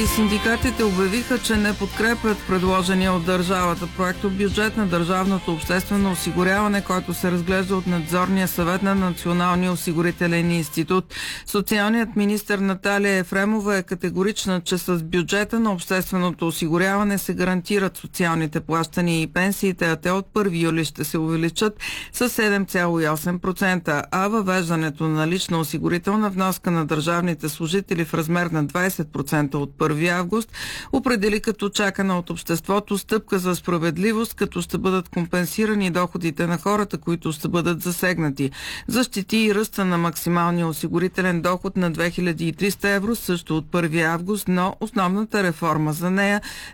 Синдикатите обявиха, че не подкрепят предложения от държавата проектобюджет на държавното обществено осигуряване, който се разглежда от Надзорния съвет на Националния осигурителен институт. Социалният министър Наталия Ефремова е категорична, че с бюджета на общественото осигуряване се гарантират социалните плащания и пенсиите, а те от 1 юли ще се увеличат с 7,8%, а въвеждането на лична осигурителна вноска на държавните служители в размер на 20% от 1 август определи като чакана от обществото стъпка за справедливост, като ще бъдат компенсирани доходите на хората, които ще бъдат засегнати. Защити и ръста на максималния осигурителен доход на 2300 евро също от 1 август, но основната реформа за нея